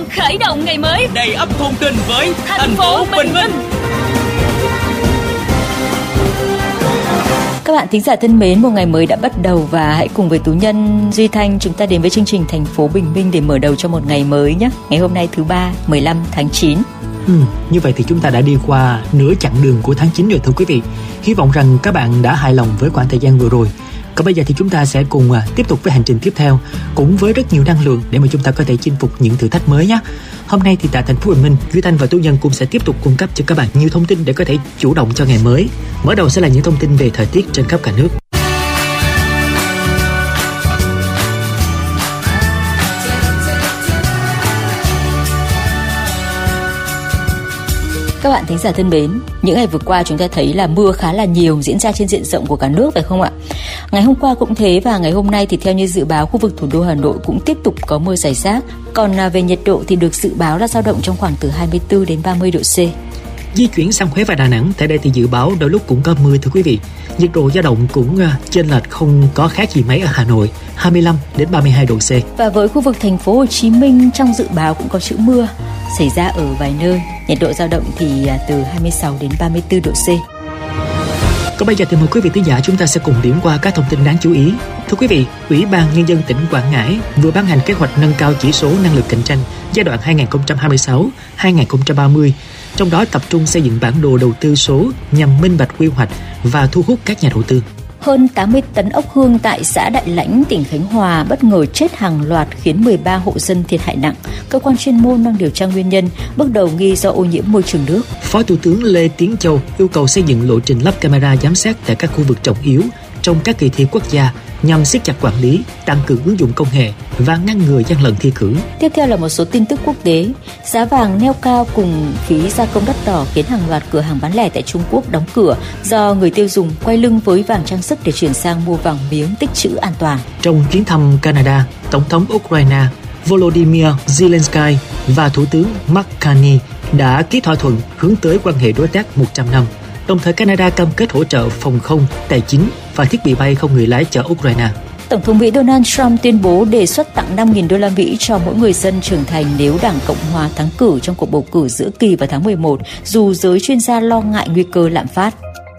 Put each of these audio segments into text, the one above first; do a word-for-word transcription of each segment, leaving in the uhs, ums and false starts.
khởi động ngày mới đầy ắp thông tin với thành, thành phố Bình Minh. Minh. Các bạn thính giả thân mến, một ngày mới đã bắt đầu và hãy cùng với Tú Nhân, Duy Thanh chúng ta đến với chương trình Thành phố Bình Minh để mở đầu cho một ngày mới nhé. Ngày hôm nay thứ ba, mười lăm tháng chín. Ừ, như vậy thì chúng ta đã đi qua nửa chặng đường của tháng chín rồi thưa quý vị. Hy vọng rằng các bạn đã hài lòng với khoảng thời gian vừa rồi. Còn bây giờ thì chúng ta sẽ cùng tiếp tục với hành trình tiếp theo, cũng với rất nhiều năng lượng để mà chúng ta có thể chinh phục những thử thách mới nhé. Hôm nay thì tại thành phố Bình Minh, Duy Thanh và Tú Nhân cũng sẽ tiếp tục cung cấp cho các bạn nhiều thông tin để có thể chủ động cho ngày mới. Mở đầu sẽ là những thông tin về thời tiết trên khắp cả nước. Các bạn thính giả thân mến, những ngày vừa qua chúng ta thấy là mưa khá là nhiều diễn ra trên diện rộng của cả nước phải không ạ? Ngày hôm qua cũng thế và ngày hôm nay thì theo như dự báo khu vực thủ đô Hà Nội cũng tiếp tục có mưa rải rác. Còn về nhiệt độ thì được dự báo là dao động trong khoảng từ hai mươi tư đến ba mươi độ C. Di chuyển sang Huế và Đà Nẵng, tại đây thì dự báo đôi lúc cũng có mưa thưa quý vị. Nhiệt độ dao động cũng chênh lệch không có khác gì mấy ở Hà Nội, hai mươi lăm đến ba mươi hai độ C. Và với khu vực thành phố Hồ Chí Minh trong dự báo cũng có chữ mưa xảy ra ở vài nơi. Nhiệt độ dao động thì từ hai mươi sáu đến ba mươi tư độ C. Còn bây giờ thì mời quý vị thính giả chúng ta sẽ cùng điểm qua các thông tin đáng chú ý. Thưa quý vị, Ủy ban Nhân dân tỉnh Quảng Ngãi vừa ban hành kế hoạch nâng cao chỉ số năng lực cạnh tranh giai đoạn hai nghìn không trăm hai mươi sáu đến hai nghìn không trăm ba mươi, trong đó tập trung xây dựng bản đồ đầu tư số nhằm minh bạch quy hoạch và thu hút các nhà đầu tư. Hơn tám mươi tấn ốc hương tại xã Đại Lãnh, tỉnh Khánh Hòa bất ngờ chết hàng loạt khiến mười ba hộ dân thiệt hại nặng. Cơ quan chuyên môn đang điều tra nguyên nhân, bước đầu nghi do ô nhiễm môi trường nước. Phó Thủ tướng Lê Tiến Châu yêu cầu xây dựng lộ trình lắp camera giám sát tại các khu vực trọng yếu trong các kỳ thi quốc gia nhằm siết chặt quản lý, tăng cường ứng dụng công nghệ và ngăn ngừa gian lận thi cử. Tiếp theo là một số tin tức quốc tế. Giá vàng neo cao cùng phí gia công đắt đỏ khiến hàng loạt cửa hàng bán lẻ tại Trung Quốc đóng cửa do người tiêu dùng quay lưng với vàng trang sức để chuyển sang mua vàng miếng tích trữ an toàn. Trong chuyến thăm Canada, Tổng thống Ukraine Volodymyr Zelensky và Thủ tướng Mark Carney đã ký thỏa thuận hướng tới quan hệ đối tác một trăm năm. Đồng thời Canada cam kết hỗ trợ phòng không, tài chính và thiết bị bay không người lái cho Ukraine. Tổng thống Mỹ Donald Trump tuyên bố đề xuất tặng năm nghìn đô la Mỹ cho mỗi người dân trưởng thành nếu Đảng Cộng hòa thắng cử trong cuộc bầu cử giữa kỳ vào tháng mười một, dù giới chuyên gia lo ngại nguy cơ lạm phát.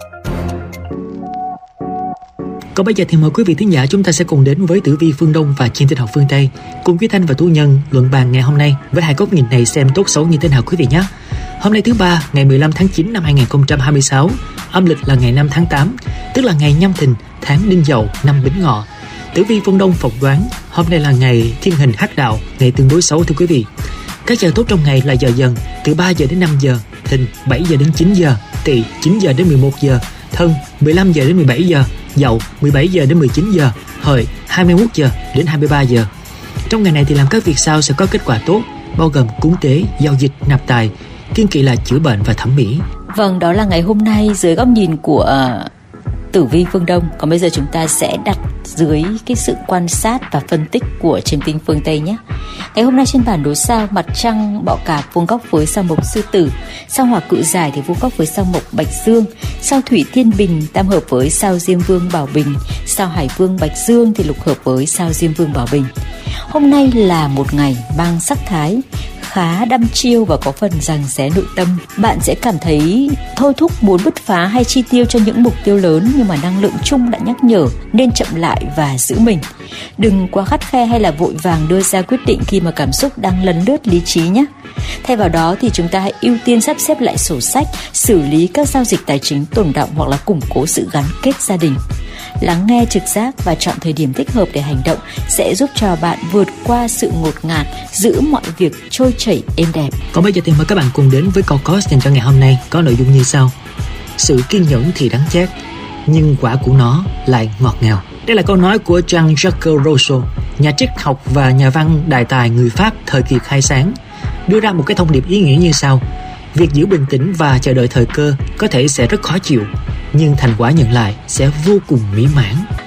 Còn bây giờ thì mời quý vị thính giả chúng ta sẽ cùng đến với tử vi phương Đông và chiêm tinh học phương Tây, cùng Duy Thanh và Tú Nhân luận bàn ngày hôm nay với hai góc nhìn này xem tốt xấu như thế nào quý vị nhé. Hôm nay thứ ba, ngày mười lăm tháng chín năm hai nghìn không trăm hai mươi sáu, âm lịch là ngày năm tháng tám, tức là ngày Nhâm Thìn, tháng Đinh Dậu, năm Bính Ngọ. Tử vi phương Đông phỏng đoán hôm nay là ngày thiên hình hắc đạo, ngày tương đối xấu thưa quý vị. Các giờ tốt trong ngày là giờ dần từ ba giờ đến năm giờ, Thìn bảy giờ đến chín giờ, Tỵ chín giờ đến mười một giờ, Thân mười lăm giờ đến mười bảy giờ, Dậu mười bảy giờ đến mười chín giờ, Hợi hai mươi mốt giờ đến hai mươi ba giờ. Trong ngày này thì làm các việc sau sẽ có kết quả tốt, bao gồm cúng tế, giao dịch, nạp tài, kiêng kỵ là chữa bệnh và thẩm mỹ. Vâng, đó là ngày hôm nay dưới góc nhìn của uh, tử vi phương Đông. Còn bây giờ chúng ta sẽ đặt dưới cái sự quan sát và phân tích của chiêm tinh phương Tây nhé. Ngày hôm nay trên bản đồ sao, mặt trăng Bọ Cạp vuông góc với sao Mộc Sư Tử, sao Hỏa Cự Giải thì vuông góc với sao Mộc Bạch Dương, sao Thủy Thiên Bình tam hợp với sao Diêm Vương Bảo Bình, sao Hải Vương Bạch Dương thì lục hợp với sao Diêm Vương Bảo Bình. Hôm nay là một ngày mang sắc thái khá đăm chiêu và có phần giằng xé nội tâm. Bạn sẽ cảm thấy thôi thúc muốn bứt phá hay chi tiêu cho những mục tiêu lớn, nhưng mà năng lượng chung đã nhắc nhở nên chậm lại và giữ mình. Đừng quá khắt khe hay là vội vàng đưa ra quyết định khi mà cảm xúc đang lấn lướt lý trí nhé. Thay vào đó thì chúng ta hãy ưu tiên sắp xếp lại sổ sách, xử lý các giao dịch tài chính tồn đọng hoặc là củng cố sự gắn kết gia đình. Lắng nghe trực giác và chọn thời điểm thích hợp để hành động sẽ giúp cho bạn vượt qua sự ngột ngạt, giữ mọi việc trôi chảy êm đẹp. Còn bây giờ thì mời các bạn cùng đến với câu course dành cho ngày hôm nay, có nội dung như sau: sự kiên nhẫn thì đắng chát, nhưng quả của nó lại ngọt ngào. Đây là câu nói của Jean-Jacques Rousseau, nhà triết học và nhà văn đại tài người Pháp thời kỳ khai sáng, đưa ra một cái thông điệp ý nghĩa như sau: việc giữ bình tĩnh và chờ đợi thời cơ có thể sẽ rất khó chịu, nhưng thành quả nhận lại sẽ vô cùng mỹ mãn.